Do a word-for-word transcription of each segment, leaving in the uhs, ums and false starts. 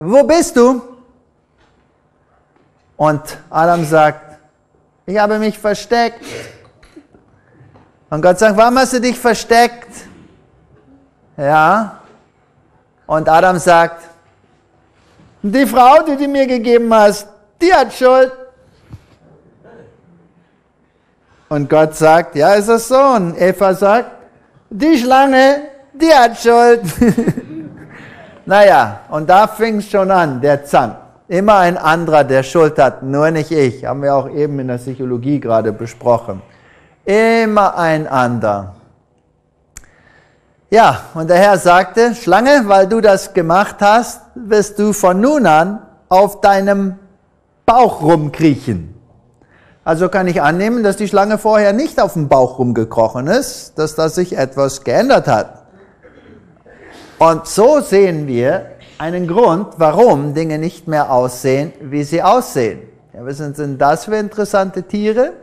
wo bist du? Und Adam sagt, ich habe mich versteckt. Und Gott sagt, warum hast du dich versteckt? Ja. Und Adam sagt, die Frau, die du mir gegeben hast, die hat Schuld. Und Gott sagt, ja, ist das so? Und Eva sagt, die Schlange, die hat Schuld. Naja, und da fing es schon an, der Zank. Immer ein anderer, der Schuld hat, nur nicht ich. Haben wir auch eben in der Psychologie gerade besprochen. Immer ein anderer. Ja, und der Herr sagte, Schlange, weil du das gemacht hast, wirst du von nun an auf deinem Bauch rumkriechen. Also kann ich annehmen, dass die Schlange vorher nicht auf dem Bauch rumgekrochen ist, dass da sich etwas geändert hat. Und so sehen wir einen Grund, warum Dinge nicht mehr aussehen, wie sie aussehen. Ja, was sind denn das für interessante Tiere?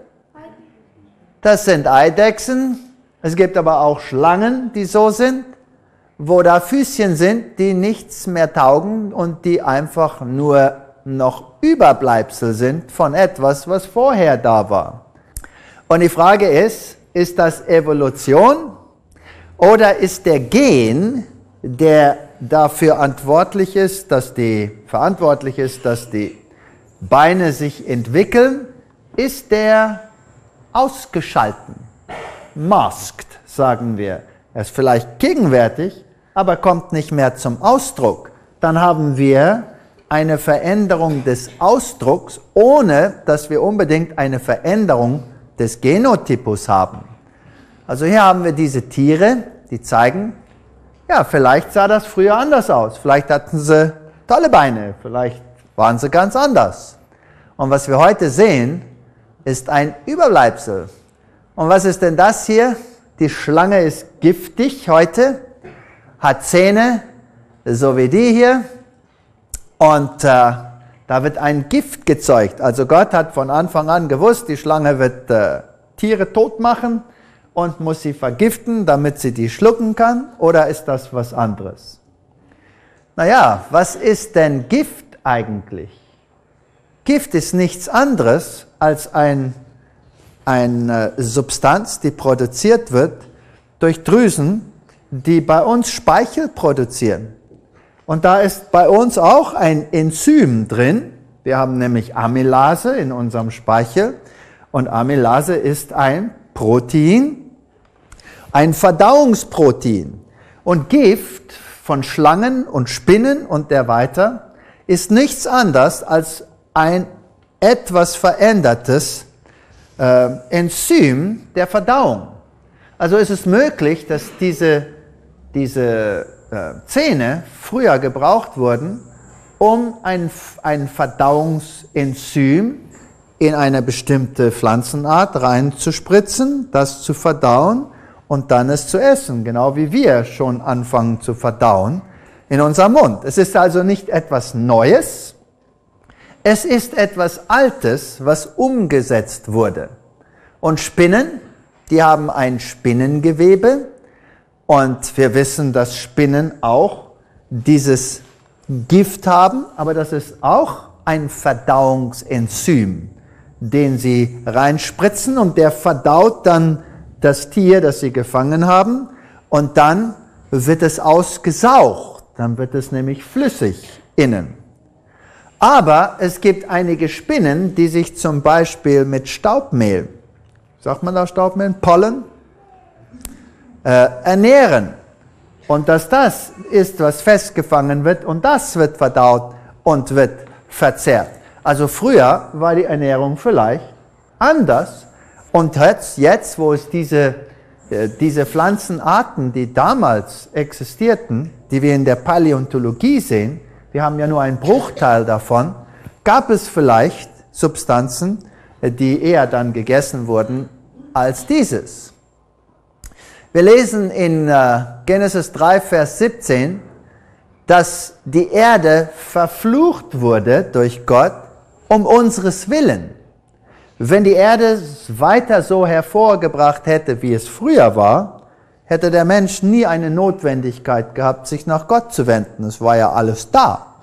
Das sind Eidechsen. Es gibt aber auch Schlangen, die so sind, wo da Füßchen sind, die nichts mehr taugen und die einfach nur noch Überbleibsel sind von etwas, was vorher da war. Und die Frage ist, ist das Evolution oder ist der Gen, der dafür verantwortlich ist, dass die, verantwortlich ist, dass die Beine sich entwickeln, ist der ausgeschalten? Masked, sagen wir. Er ist vielleicht gegenwärtig, aber kommt nicht mehr zum Ausdruck. Dann haben wir eine Veränderung des Ausdrucks, ohne dass wir unbedingt eine Veränderung des Genotypus haben. Also hier haben wir diese Tiere, die zeigen, ja, vielleicht sah das früher anders aus. Vielleicht hatten sie tolle Beine, vielleicht waren sie ganz anders. Und was wir heute sehen, ist ein Überbleibsel. Und was ist denn das hier? Die Schlange ist giftig heute, hat Zähne, so wie die hier. Und äh, da wird ein Gift gezeugt. Also Gott hat von Anfang an gewusst, die Schlange wird äh, Tiere tot machen und muss sie vergiften, damit sie die schlucken kann. Oder ist das was anderes? Naja, was ist denn Gift eigentlich? Gift ist nichts anderes als ein eine Substanz, die produziert wird durch Drüsen, die bei uns Speichel produzieren. Und da ist bei uns auch ein Enzym drin. Wir haben nämlich Amylase in unserem Speichel. Und Amylase ist ein Protein, ein Verdauungsprotein. Und Gift von Schlangen und Spinnen und der weiter ist nichts anderes als ein etwas verändertes Äh, Enzym der Verdauung. Also ist es möglich, dass diese, diese äh, Zähne früher gebraucht wurden, um ein, ein Verdauungsenzym in eine bestimmte Pflanzenart reinzuspritzen, das zu verdauen und dann es zu essen, genau wie wir schon anfangen zu verdauen in unserem Mund. Es ist also nicht etwas Neues, es ist etwas Altes, was umgesetzt wurde. Und Spinnen, die haben ein Spinnengewebe. Und wir wissen, dass Spinnen auch dieses Gift haben. Aber das ist auch ein Verdauungsenzym, den sie reinspritzen. Und der verdaut dann das Tier, das sie gefangen haben. Und dann wird es ausgesaugt. Dann wird es nämlich flüssig innen. Aber es gibt einige Spinnen, die sich zum Beispiel mit Staubmehl, sagt man da Staubmehl, Pollen, äh, ernähren. Und dass das ist, was festgefangen wird und das wird verdaut und wird verzehrt. Also früher war die Ernährung vielleicht anders und jetzt, jetzt wo es diese, äh, diese Pflanzenarten, die damals existierten, die wir in der Paläontologie sehen, wir haben ja nur einen Bruchteil davon, gab es vielleicht Substanzen, die eher dann gegessen wurden als dieses. Wir lesen in äh, Genesis drei, Vers siebzehn, dass die Erde verflucht wurde durch Gott um unseres Willen. Wenn die Erde es weiter so hervorgebracht hätte, wie es früher war, hätte der Mensch nie eine Notwendigkeit gehabt, sich nach Gott zu wenden. Es war ja alles da.